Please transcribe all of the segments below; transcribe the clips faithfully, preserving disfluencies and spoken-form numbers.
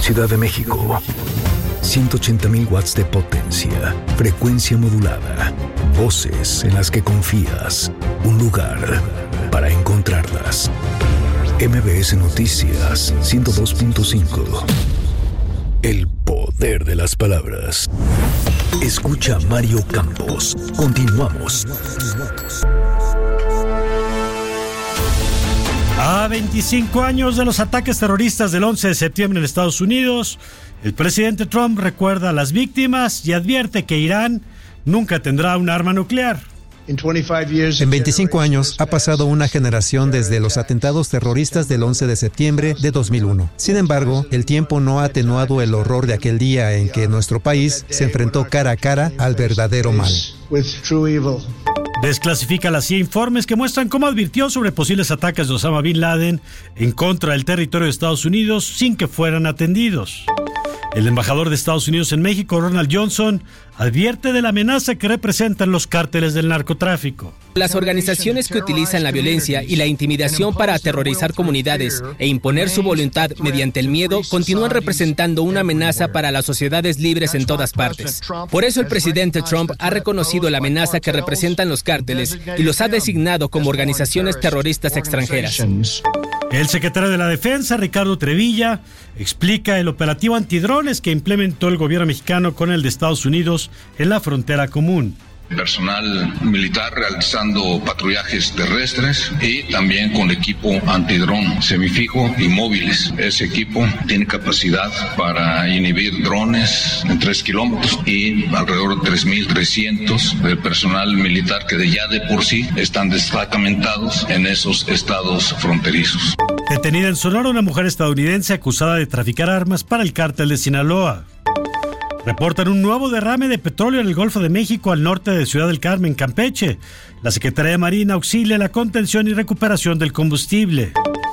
Ciudad de México. ciento ochenta mil watts de potencia. Frecuencia modulada. Voces en las que confías. Un lugar para encontrarlas. M B S Noticias ciento dos punto cinco. El poder de las palabras. Escucha a Mario Campos. Continuamos. A veinticinco años de los ataques terroristas del once de septiembre en Estados Unidos, el presidente Trump recuerda a las víctimas y advierte que Irán nunca tendrá un arma nuclear. En veinticinco años ha pasado una generación desde los atentados terroristas del once de septiembre de dos mil uno. Sin embargo, el tiempo no ha atenuado el horror de aquel día en que nuestro país se enfrentó cara a cara al verdadero mal. Desclasifica la C I A informes que muestran cómo advirtió sobre posibles ataques de Osama Bin Laden en contra del territorio de Estados Unidos sin que fueran atendidos. El embajador de Estados Unidos en México, Ronald Johnson, advierte de la amenaza que representan los cárteles del narcotráfico. Las organizaciones que utilizan la violencia y la intimidación para aterrorizar comunidades e imponer su voluntad mediante el miedo continúan representando una amenaza para las sociedades libres en todas partes. Por eso el presidente Trump ha reconocido la amenaza que representan los cárteles y los ha designado como organizaciones terroristas extranjeras. El secretario de la Defensa, Ricardo Trevilla, explica el operativo antidrones que implementó el gobierno mexicano con el de Estados Unidos en la frontera común. Personal militar realizando patrullajes terrestres y también con equipo antidrón semifijo y móviles. Ese equipo tiene capacidad para inhibir drones en tres kilómetros y alrededor de tres mil trescientos del personal militar que de ya de por sí están destacamentados en esos estados fronterizos. Detenida en Sonora una mujer estadounidense acusada de traficar armas para el cártel de Sinaloa. Reportan un nuevo derrame de petróleo en el Golfo de México al norte de Ciudad del Carmen, Campeche. La Secretaría de Marina auxilia la contención y recuperación del combustible.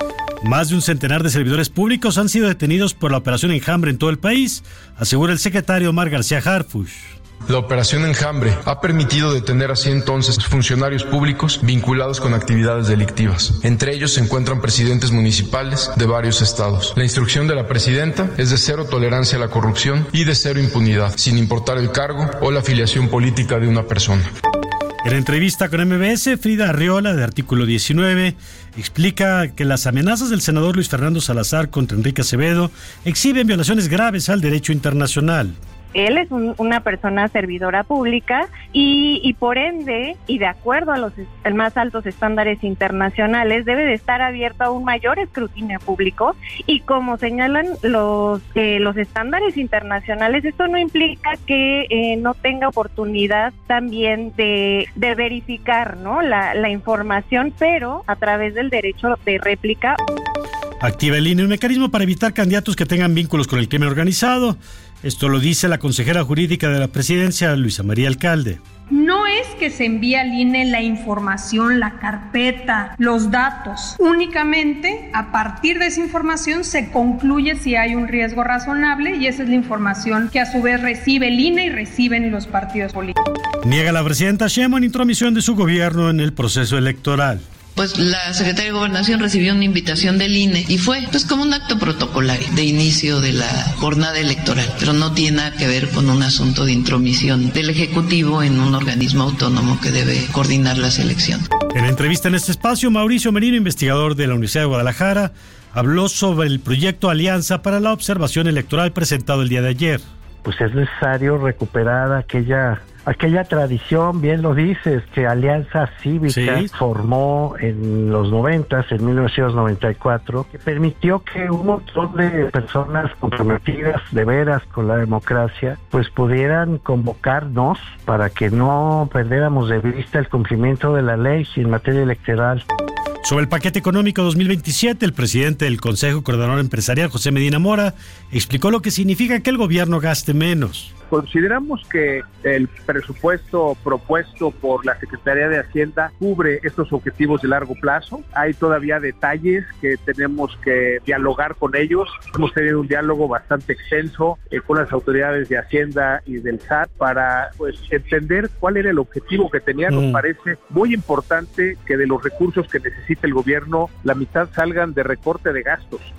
Más de un centenar de servidores públicos han sido detenidos por la Operación Enjambre en todo el país, asegura el secretario Omar García Harfuch. La Operación Enjambre ha permitido detener así entonces funcionarios públicos vinculados con actividades delictivas. Entre ellos se encuentran presidentes municipales de varios estados. La instrucción de la presidenta es de cero tolerancia a la corrupción y de cero impunidad, sin importar el cargo o la afiliación política de una persona. En entrevista con M B S, Frida Arriola, de Artículo diecinueve, explica que las amenazas del senador Luis Fernando Salazar contra Enrique Acevedo exhiben violaciones graves al derecho internacional. Él es un, una persona servidora pública y, y por ende, y de acuerdo a los más altos estándares internacionales, debe de estar abierto a un mayor escrutinio público y como señalan los eh, los estándares internacionales, esto no implica que eh, no tenga oportunidad también de, de verificar, ¿no? la, la información, pero a través del derecho de réplica. Activa el I N E un mecanismo para evitar candidatos que tengan vínculos con el crimen organizado. Esto lo dice la consejera jurídica de la presidencia, Luisa María Alcalde. No es que se envíe al I N E la información, la carpeta, los datos. Únicamente a partir de esa información se concluye si hay un riesgo razonable y esa es la información que a su vez recibe el I N E y reciben los partidos políticos. Niega la presidenta Sheinbaum intromisión de su gobierno en el proceso electoral. Pues la Secretaría de Gobernación recibió una invitación del I N E y fue pues como un acto protocolario de inicio de la jornada electoral, pero no tiene nada que ver con un asunto de intromisión del Ejecutivo en un organismo autónomo que debe coordinar las elecciones. En entrevista en este espacio, Mauricio Merino, investigador de la Universidad de Guadalajara, habló sobre el proyecto Alianza para la Observación Electoral presentado el día de ayer. Pues es necesario recuperar aquella aquella tradición, bien lo dices, que Alianza Cívica sí. formó en los noventas, en mil novecientos noventa y cuatro, que permitió que un montón de personas comprometidas de veras con la democracia, pues pudieran convocarnos para que no perdiéramos de vista el cumplimiento de la ley en materia electoral. Sobre el paquete económico dos mil veintisiete, el presidente del Consejo Coordinador Empresarial, José Medina Mora, explicó lo que significa que el gobierno gaste menos. Consideramos que el presupuesto propuesto por la Secretaría de Hacienda cubre estos objetivos de largo plazo. Hay todavía detalles que tenemos que dialogar con ellos. Hemos tenido un diálogo bastante extenso eh, con las autoridades de Hacienda y del S A T para pues entender cuál era el objetivo que tenía. Nos mm. parece muy importante que de los recursos que necesita el gobierno, la mitad salgan de recorte de gastos.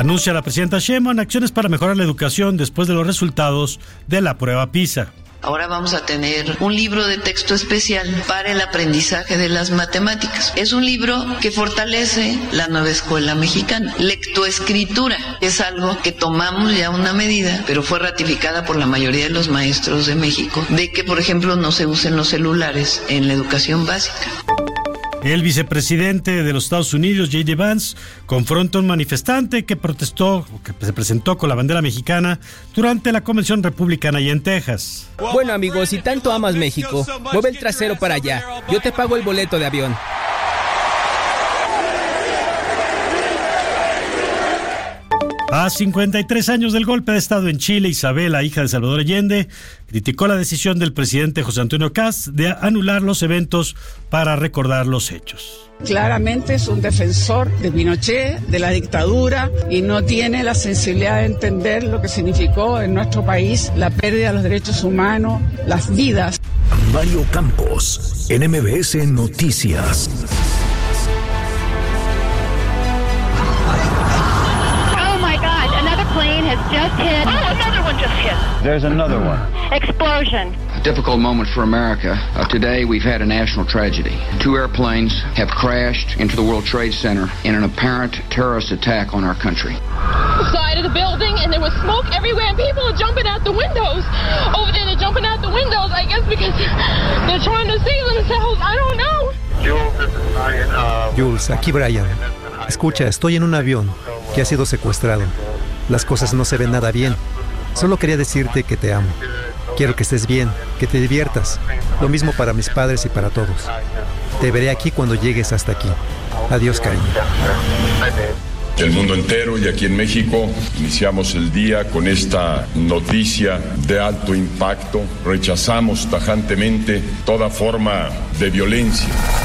Anuncia la presidenta Sheinbaum acciones para mejorar la educación después de los resultados de la prueba PISA. Ahora vamos a tener un libro de texto especial para el aprendizaje de las matemáticas. Es un libro que fortalece la nueva escuela mexicana. Lectoescritura es algo que tomamos ya una medida, pero fue ratificada por la mayoría de los maestros de México, de que, por ejemplo, no se usen los celulares en la educación básica. El vicepresidente de los Estados Unidos, J D Vance, confronta a un manifestante que protestó, que se presentó con la bandera mexicana durante la convención republicana allá en Texas. Bueno, amigos, si tanto amas México, mueve el trasero para allá. Yo te pago el boleto de avión. A cincuenta y tres años del golpe de Estado en Chile, Isabela, hija de Salvador Allende, criticó la decisión del presidente José Antonio Kast de anular los eventos para recordar los hechos. Claramente es un defensor de Pinochet, de la dictadura, y no tiene la sensibilidad de entender lo que significó en nuestro país la pérdida de los derechos humanos, las vidas. Mario Campos, en M B S Noticias. Has just hit. Oh, another one just hit. There's another one. Explosion. A difficult moment for America. Uh, today we've had a national tragedy. Two airplanes have crashed into the World Trade Center in an apparent terrorist attack on our country. Side of the building, and there was smoke everywhere, and people are jumping out the windows. Over there, they're jumping out the windows, I guess because they're trying to save themselves. I don't know. Jules, this is Brian. Uh, Jules, aquí Brian. Escucha, estoy en un avión que ha sido secuestrado. Las cosas no se ven nada bien. Solo quería decirte que te amo. Quiero que estés bien, que te diviertas. Lo mismo para mis padres y para todos. Te veré aquí cuando llegues hasta aquí. Adiós, cariño. El mundo entero y aquí en México iniciamos el día con esta noticia de alto impacto. Rechazamos tajantemente toda forma de violencia.